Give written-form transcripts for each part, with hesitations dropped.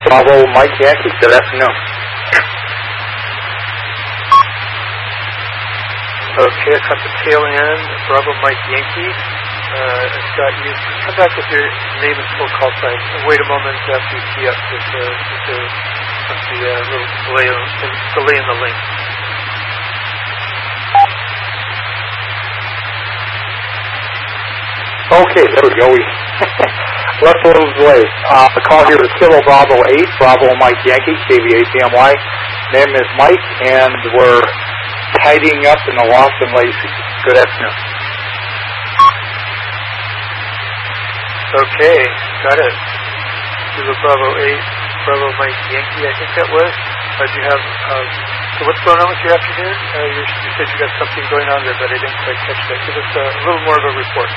Bravo, Mike Yankee. Good afternoon. Okay, I caught the tail end. Bravo, Mike Yankee. Scott, you come back with your name and full call sign. Wait a moment after you tee up. There's a little delay in the link. Okay, there we go. We left a little delay. The call here is Kilo Bravo 8, Bravo Mike Yankee, KV8BMY. Name is Mike, and we're tidying up in the Lost and Lacey. Good afternoon. Okay, got it. Kilo Bravo 8, Bravo Mike Yankee, I think that was. Do you have, so what's going on with your afternoon? You said you got something going on there, but I didn't quite catch that. Give us a little more of a report.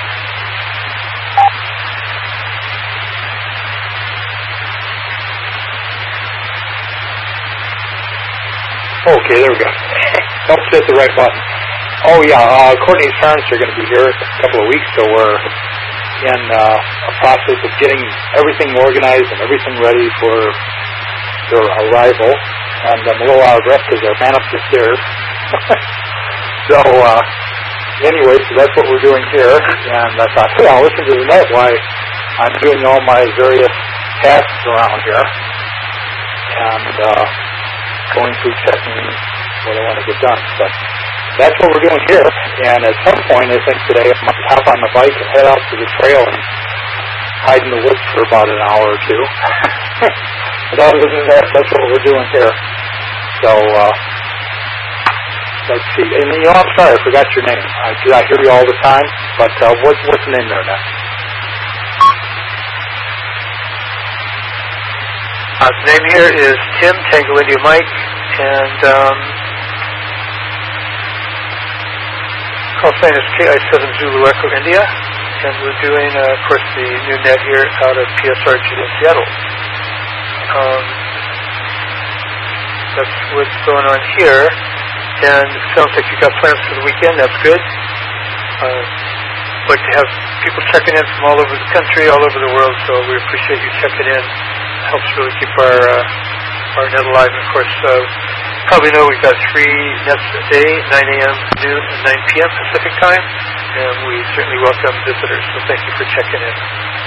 Okay, there we go. Don't hit the right button. Oh, yeah, Courtney's parents are going to be here in a couple of weeks, so we're in a process of getting everything organized and everything ready for their arrival. And I'm a little out of breath because I ran up the stairs. So, anyway, so that's what we're doing here. And I thought, hey, I'll listen to the net while I'm doing all my various tasks around here. And going through checking what I want to get done. But that's what we're doing here. And at some point, I think today, I might hop on the bike and head out to the trail and hide in the woods for about an hour or two. But other than that, that's what we're doing here. So, let's see. And, I'm sorry, I forgot your name. I hear you all the time, but what's the name there now? The name here is Tim, Tango India Mike, and call sign is KI7 Zulu Echo India, and we're doing, of course, the new net here out of PSRG in Seattle. That's what's going on here, and it sounds like you've got plans for the weekend. That's good. Like to have people checking in from all over the country, all over the world, so we appreciate you checking in. Helps really keep our net alive. And of course, probably know we've got 3 nets a day, 9 a.m., noon, and 9 p.m. Pacific time, and we certainly welcome visitors, so thank you for checking in.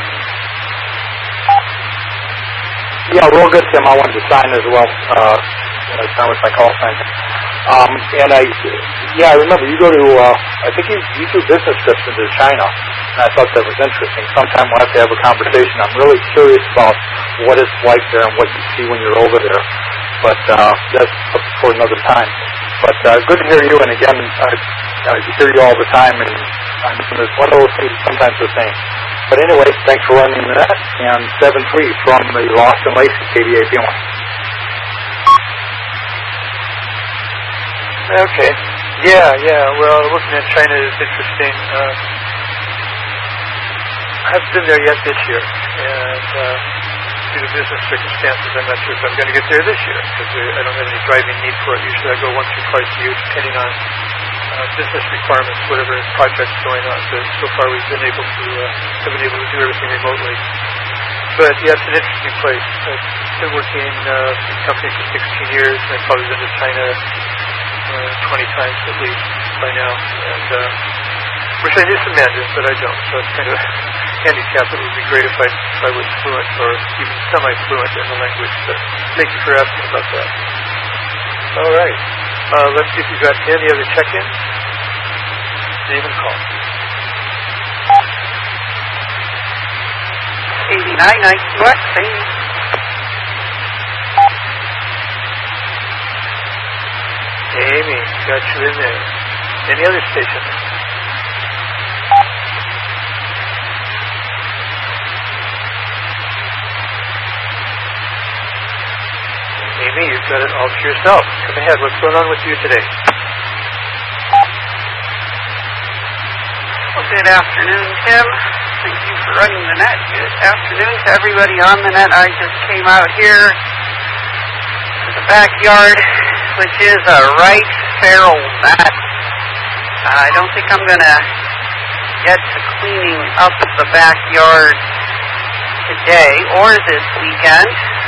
Yeah, real good, Tim. I wanted to sign as well. Sign with my call sign. And I remember you go to, I think you do business trips into China, and I thought that was interesting. Sometime we'll have to have a conversation. I'm really curious about what it's like there and what you see when you're over there. But that's for another time. But good to hear you, and again, I hear you all the time, and it's one of those things sometimes the same. But anyway, thanks for running the net, and 7-3 from the Lost and Lacey, KV8BMY. Okay. Yeah. Well, looking at China is interesting. I haven't been there yet this year, and due to business circumstances, I'm not sure if I'm going to get there this year because I don't have any driving need for it. Usually, I go once or twice a year, depending on business requirements, whatever projects going on. But so far, we've been able to do everything remotely. But yeah, it's an interesting place. I've been working in the company for 16 years, and I've probably been to China 20 times at least by now, and wish I knew some Mandarin, but I don't, so it's kind of a handicap. It would be great if I was fluent or even semi-fluent in the language, but thank you for asking about that. All right, let's see if we've got any other check-ins. Name and call. 89, nice work, please. Amy, got you in there. Any other station? Amy, you've got it all to yourself. Come ahead. What's going on with you today? Well, good afternoon, Tim. Thank you for running the net. Good afternoon to everybody on the net. I just came out here to the backyard, which is a right feral mat. I don't think I'm going to get to cleaning up the backyard today or this weekend.